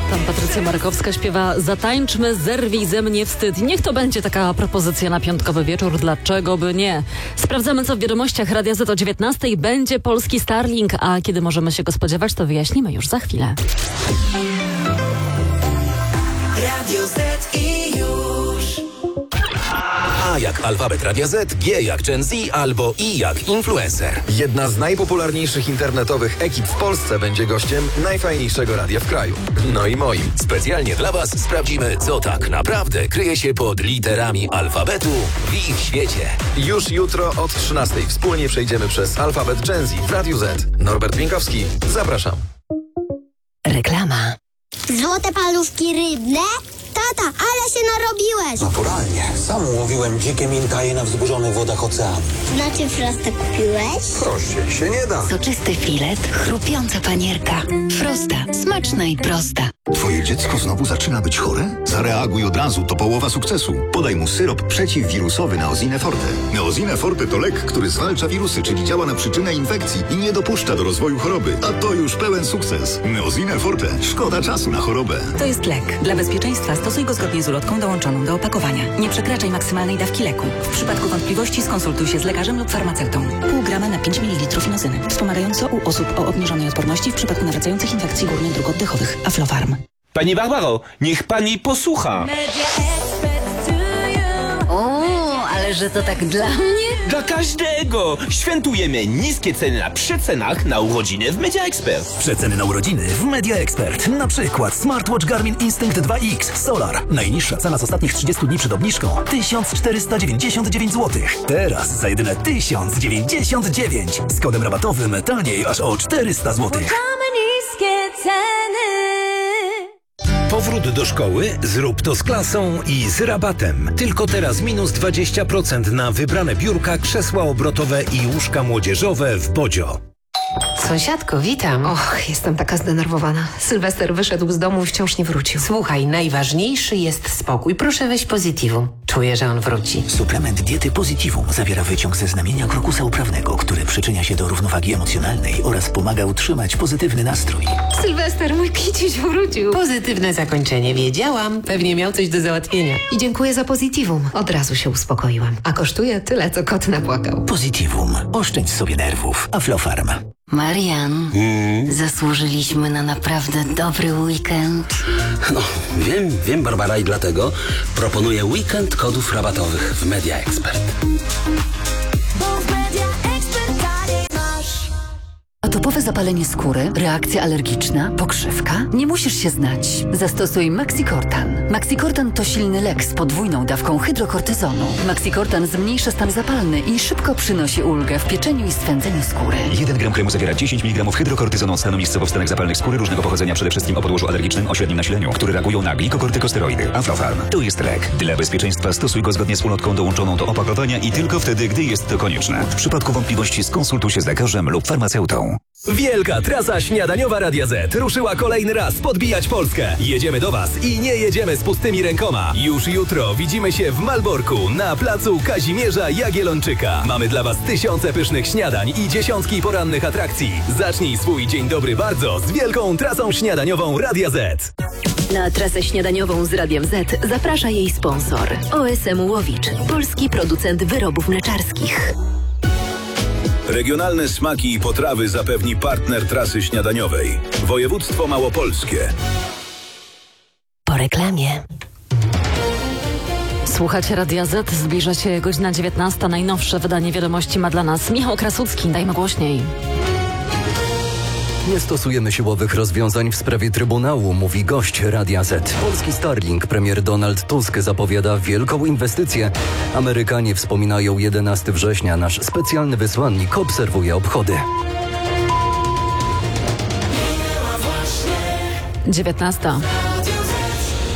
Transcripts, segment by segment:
Tam Patrycja Markowska śpiewa Zatańczmy, zerwij ze mnie wstyd. Niech to będzie taka propozycja na piątkowy wieczór, dlaczego by nie? Sprawdzamy, co w wiadomościach Radia Z o 19:00 będzie polski Starlink, a kiedy możemy się go spodziewać, to wyjaśnimy już za chwilę. Radio Z i już. A jak alfabet Radia Z, G jak Gen Z albo I jak influencer. Jedna z najpopularniejszych internetowych ekip w Polsce będzie gościem najfajniejszego radia w kraju. No i moim. Specjalnie dla Was sprawdzimy, co tak naprawdę kryje się pod literami alfabetu w ich świecie. Już jutro od 13:00 wspólnie przejdziemy przez alfabet Gen Z w Radiu Z. Norbert Pienkowski, zapraszam. Reklama. Złote paluszki rybne? Tata, ale się narobiłeś! Naturalnie. Sam łowiłem dzikie mintaje na wzburzonych wodach oceanu. Znaczy Frosta kupiłeś? Prościej się nie da. Soczysty filet, chrupiąca panierka. Frosta. Smaczna i prosta. Twoje dziecko znowu zaczyna być chore? Zareaguj od razu, to połowa sukcesu. Podaj mu syrop przeciwwirusowy Neosine Forte. Neosine Forte to lek, który zwalcza wirusy, czyli działa na przyczynę infekcji i nie dopuszcza do rozwoju choroby. A to już pełen sukces. Neosine Forte. Szkoda czasu na chorobę. To jest lek. Dla bezpieczeństwa stosuj go zgodnie z ulotką dołączoną do opakowania. Nie przekraczaj maksymalnej dawki leku. W przypadku wątpliwości skonsultuj się z lekarzem lub farmaceutą. Pół grama na 5 ml inozyny. Wspomagająco u osób o obniżonej odporności w przypadku nawracających infekcji górnych dróg oddechowych. Aflofarm. Pani Barbaro, niech pani posłucha. O, ale że to tak dla mnie? Dla każdego! Świętujemy niskie ceny na przecenach na urodziny w Media Expert. Przeceny na urodziny w Media Expert. Na przykład smartwatch Garmin Instinct 2X Solar. Najniższa cena z ostatnich 30 dni przed obniżką 1499 zł. Teraz za jedyne 1099. Z kodem rabatowym taniej aż o 400 zł. Niskie ceny. Powrót do szkoły? Zrób to z klasą i z rabatem. Tylko teraz minus 20% na wybrane biurka, krzesła obrotowe i łóżka młodzieżowe w Bodzio. Sąsiadko, witam. Och, jestem taka zdenerwowana. Sylwester wyszedł z domu i wciąż nie wrócił. Słuchaj, najważniejszy jest spokój. Proszę weź Positivum. Czuję, że on wróci. Suplement diety Positivum zawiera wyciąg ze znamienia krokusa uprawnego, który przyczynia się do równowagi emocjonalnej oraz pomaga utrzymać pozytywny nastrój. Sylwester, mój kiciuś wrócił. Pozytywne zakończenie, wiedziałam. Pewnie miał coś do załatwienia. I dziękuję za Positivum. Od razu się uspokoiłam. A kosztuje tyle, co kot napłakał. Positivum. Oszczędź sobie nerwów. Aflofarm. Marian, zasłużyliśmy na naprawdę dobry weekend. No, wiem Barbara, i dlatego proponuję weekend kodów rabatowych w Media Expert. Atopowe zapalenie skóry, reakcja alergiczna, pokrzywka? Nie musisz się znać. Zastosuj Maxicortan. Maxicortan to silny lek z podwójną dawką hydrokortyzonu. Maxicortan zmniejsza stan zapalny i szybko przynosi ulgę w pieczeniu i swędzeniu skóry. 1 gram kremu zawiera 10 mg hydrokortyzonu, stanu miejscowo-wstanek zapalnych skóry różnego pochodzenia, przede wszystkim o podłożu alergicznym o średnim nasileniu, które reagują na glikokortykosteroidy. Aflofarm. To jest lek. Dla bezpieczeństwa stosuj go zgodnie z ulotką dołączoną do opakowania i tylko wtedy, gdy jest to konieczne. W przypadku wątpliwości skonsultuj się z lekarzem lub farmaceutą. Wielka trasa śniadaniowa Radia Z ruszyła kolejny raz podbijać Polskę. Jedziemy do Was i nie jedziemy z pustymi rękoma. Już jutro widzimy się w Malborku na placu Kazimierza Jagiellończyka. Mamy dla Was tysiące pysznych śniadań i dziesiątki porannych atrakcji. Zacznij swój dzień dobry bardzo z wielką trasą śniadaniową Radia Z. Na trasę śniadaniową z Radiem Z zaprasza jej sponsor OSM Łowicz, polski producent wyrobów mleczarskich. Regionalne smaki i potrawy zapewni partner trasy śniadaniowej. Województwo Małopolskie. Po reklamie. Słuchacie Radia Z, zbliża się godzina 19. Najnowsze wydanie wiadomości ma dla nas Michał Krasucki. Dajmy głośniej. Nie stosujemy siłowych rozwiązań w sprawie Trybunału, mówi gość Radia Z. Polski Starlink premier Donald Tusk zapowiada wielką inwestycję. Amerykanie wspominają 11 września. Nasz specjalny wysłannik obserwuje obchody. 19.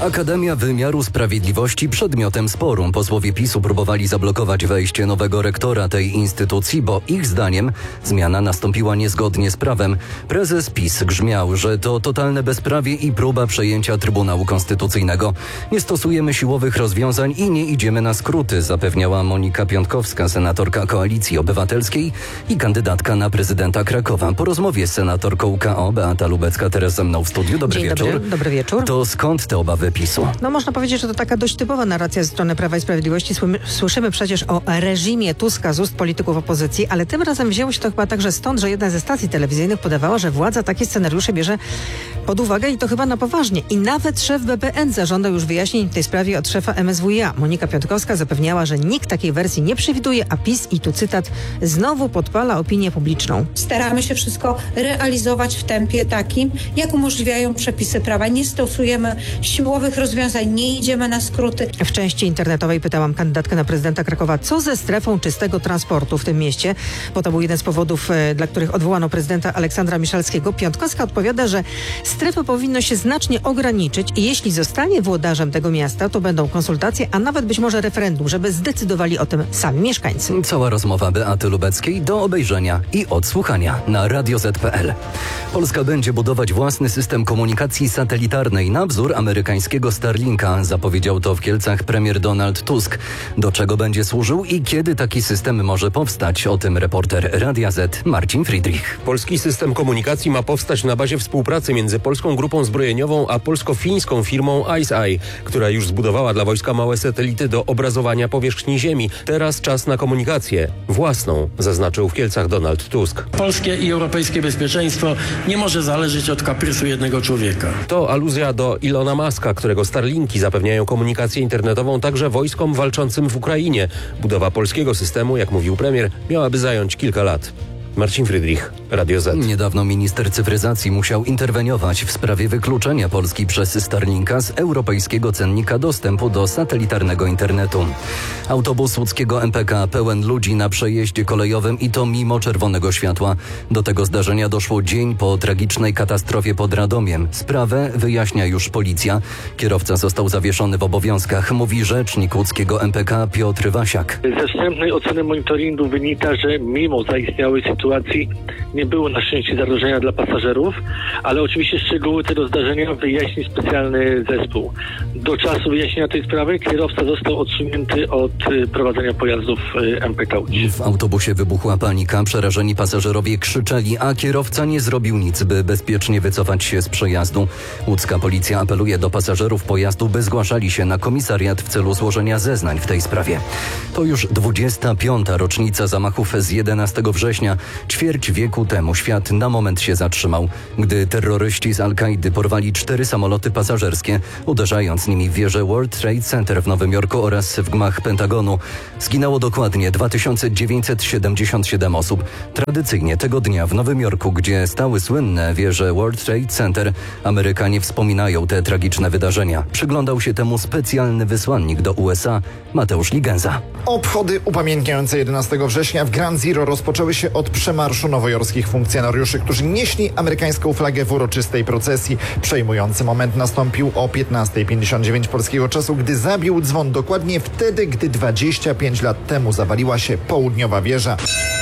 Akademia Wymiaru Sprawiedliwości przedmiotem sporu. Posłowie PiS-u próbowali zablokować wejście nowego rektora tej instytucji, bo ich zdaniem zmiana nastąpiła niezgodnie z prawem. Prezes PiS grzmiał, że to totalne bezprawie i próba przejęcia Trybunału Konstytucyjnego. Nie stosujemy siłowych rozwiązań i nie idziemy na skróty, zapewniała Monika Piątkowska, senatorka Koalicji Obywatelskiej i kandydatka na prezydenta Krakowa. Po rozmowie z senatorką KO Beata Lubecka teraz ze mną w studiu. Dobry wieczór. Dobry wieczór. To skąd te obawy PiS-u? No można powiedzieć, że to taka dość typowa narracja ze strony Prawa i Sprawiedliwości. Słyszymy przecież o reżimie Tuska z ust polityków opozycji, ale tym razem wzięło się to chyba także stąd, że jedna ze stacji telewizyjnych podawała, że władza takie scenariusze bierze pod uwagę i to chyba na poważnie. I nawet szef BBN zażądał już wyjaśnień w tej sprawie od szefa MSWiA. Monika Piątkowska zapewniała, że nikt takiej wersji nie przewiduje, a PiS, i tu cytat, znowu podpala opinię publiczną. Staramy się wszystko realizować w tempie takim, jak umożliwiają przepisy prawa. Nie stosujemy siłowych rozwiązań, nie idziemy na skróty. W części internetowej pytałam kandydatkę na prezydenta Krakowa, co ze strefą czystego transportu w tym mieście, bo to był jeden z powodów, dla których odwołano prezydenta Aleksandra Miszalskiego. Piątkowska odpowiada, że strefę powinno się znacznie ograniczyć i jeśli zostanie włodarzem tego miasta, to będą konsultacje, a nawet być może referendum, żeby zdecydowali o tym sami mieszkańcy. Cała rozmowa Beaty Lubeckiej do obejrzenia i odsłuchania na radioz.pl. Polska będzie budować własny system komunikacji satelitarnej na wzór amerykańskiego Starlinka. Zapowiedział to w Kielcach premier Donald Tusk. Do czego będzie służył i kiedy taki system może powstać? O tym reporter Radia Z Marcin Friedrich. Polski system komunikacji ma powstać na bazie współpracy między Polską Grupą Zbrojeniową a polsko-fińską firmą ICEYE, która już zbudowała dla wojska małe satelity do obrazowania powierzchni Ziemi. Teraz czas na komunikację własną, zaznaczył w Kielcach Donald Tusk. Polskie i europejskie bezpieczeństwo nie może zależeć od kaprysu jednego człowieka. To aluzja do Ilona Muska, którego Starlinki zapewniają komunikację internetową także wojskom walczącym w Ukrainie. Budowa polskiego systemu, jak mówił premier, miałaby zająć kilka lat. Marcin Friedrich, Radio Z. Niedawno minister cyfryzacji musiał interweniować w sprawie wykluczenia Polski przez Starlinka z europejskiego cennika dostępu do satelitarnego internetu. Autobus łódzkiego MPK pełen ludzi na przejeździe kolejowym i to mimo czerwonego światła. Do tego zdarzenia doszło dzień po tragicznej katastrofie pod Radomiem. Sprawę wyjaśnia już policja. Kierowca został zawieszony w obowiązkach, mówi rzecznik łódzkiego MPK Piotr Wasiak. Ze wstępnej oceny monitoringu wynika, że mimo zaistniałej sytuacji nie było na szczęście zagrożenia dla pasażerów, ale oczywiście szczegóły tego zdarzenia wyjaśni specjalny zespół. Do czasu wyjaśnienia tej sprawy kierowca został odsunięty od prowadzenia pojazdów MPK Łódź. W autobusie wybuchła panika, przerażeni pasażerowie krzyczeli, a kierowca nie zrobił nic, by bezpiecznie wycofać się z przejazdu. Łódzka policja apeluje do pasażerów pojazdu, by zgłaszali się na komisariat w celu złożenia zeznań w tej sprawie. To już 25. rocznica zamachów z 11 września. Ćwierć wieku temu świat na moment się zatrzymał, gdy terroryści z Al-Kaidy porwali 4 samoloty pasażerskie, uderzając nimi w wieżę World Trade Center w Nowym Jorku oraz w gmach Pentagonu. Zginęło dokładnie 2977 osób. Tradycyjnie tego dnia w Nowym Jorku, gdzie stały słynne wieże World Trade Center, Amerykanie wspominają te tragiczne wydarzenia. Przyglądał się temu specjalny wysłannik do USA Mateusz Ligenza. Obchody upamiętniające 11 września w Ground Zero rozpoczęły się od przemarszu nowojorskich funkcjonariuszy, którzy nieśli amerykańską flagę w uroczystej procesji. Przejmujący moment nastąpił o 15:59 polskiego czasu, gdy zabił dzwon dokładnie wtedy, gdy 25 lat temu zawaliła się południowa wieża.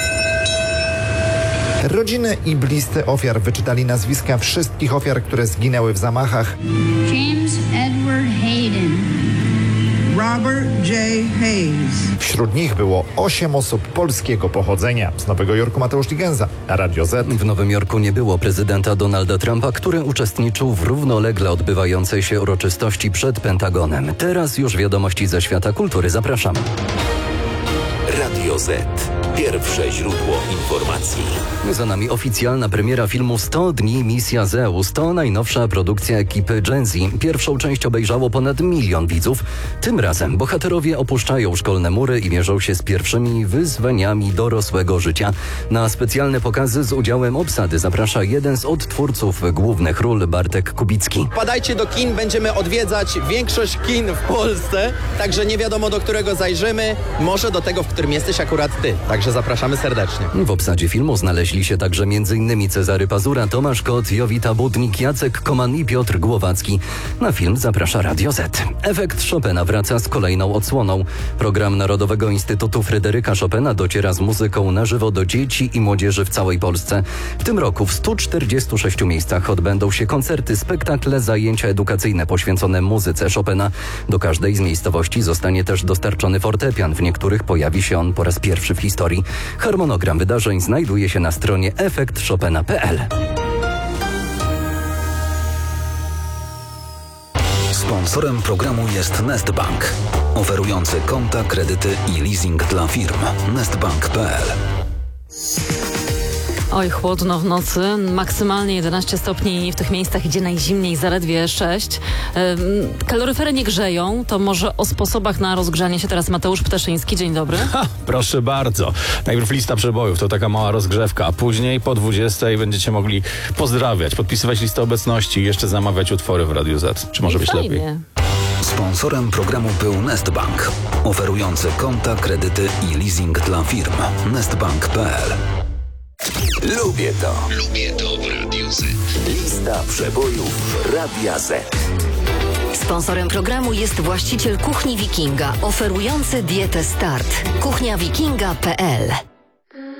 Rodziny i bliscy ofiar wyczytali nazwiska wszystkich ofiar, które zginęły w zamachach. James Edward Hayden. Robert J. Hayes. Wśród nich było 8 osób polskiego pochodzenia. Z Nowego Jorku Mateusz Ligenza, Radio Z. W Nowym Jorku nie było prezydenta Donalda Trumpa, który uczestniczył w równolegle odbywającej się uroczystości przed Pentagonem. Teraz już wiadomości ze świata kultury. Zapraszam. Radio Z. Pierwsze źródło informacji. Za nami oficjalna premiera filmu 100 dni Misja Zeus. To najnowsza produkcja ekipy Gen Z. Pierwszą część obejrzało ponad 1 milion widzów. Tym razem bohaterowie opuszczają szkolne mury i mierzą się z pierwszymi wyzwaniami dorosłego życia. Na specjalne pokazy z udziałem obsady zaprasza jeden z odtwórców głównych ról, Bartek Kubicki. Wpadajcie do kin, będziemy odwiedzać większość kin w Polsce, także nie wiadomo, do którego zajrzymy, może do tego, w którym jesteś akurat ty. Także także zapraszamy serdecznie. W obsadzie filmu znaleźli się także m.in. Cezary Pazura, Tomasz Kot, Jowita Budnik, Jacek Koman i Piotr Głowacki. Na film zaprasza Radio Z. Efekt Chopina wraca z kolejną odsłoną. Program Narodowego Instytutu Fryderyka Chopina dociera z muzyką na żywo do dzieci i młodzieży w całej Polsce. W tym roku w 146 miejscach odbędą się koncerty, spektakle, zajęcia edukacyjne poświęcone muzyce Chopina. Do każdej z miejscowości zostanie też dostarczony fortepian. W niektórych pojawi się on po raz pierwszy w historii. Harmonogram wydarzeń znajduje się na stronie efektchopina.pl. Sponsorem programu jest Nestbank, oferujący konta, kredyty i leasing dla firm. Nestbank.pl. Oj, chłodno w nocy, maksymalnie 11 stopni, w tych miejscach idzie najzimniej, zaledwie 6. Kaloryfery nie grzeją, to może o sposobach na rozgrzanie się teraz Mateusz Ptaszyński. Dzień dobry. Proszę bardzo. Najpierw lista przebojów, to taka mała rozgrzewka, a później po 20 będziecie mogli pozdrawiać, podpisywać listę obecności i jeszcze zamawiać utwory w Radiu Z. Czy może być lepiej? Sponsorem programu był Nestbank, oferujący konta, kredyty i leasing dla firm. Nestbank.pl. Lubię to. Lubię to w Radiu Z. Lista przebojów Radia Z. Sponsorem programu jest właściciel Kuchni Wikinga, oferujący dietę Start. kuchniawikinga.pl.